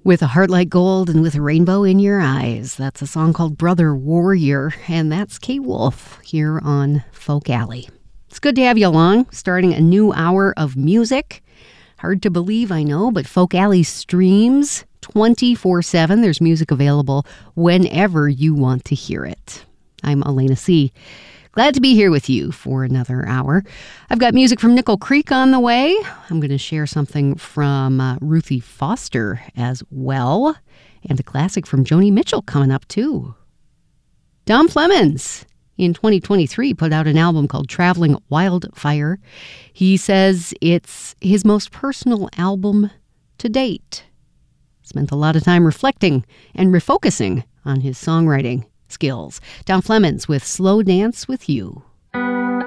With a heart like gold and with a rainbow in your eyes. That's a song called Brother Warrior, and that's Kay Wolf here on Folk Alley. It's good to have you along, starting a new hour of music. Hard to believe, I know, but Folk Alley streams 24/7. There's music available whenever you want to hear it. I'm Elena C. Glad to be here with you for another hour. I've got music from Nickel Creek on the way. I'm going to share something from Ruthie Foster as well. And a classic from Joni Mitchell coming up too. Dom Flemons in 2023 put out an album called Traveling Wildfire. He says it's his most personal album to date. Spent a lot of time reflecting and refocusing on his songwriting skills. Dom Flemons with Slow Dance with You.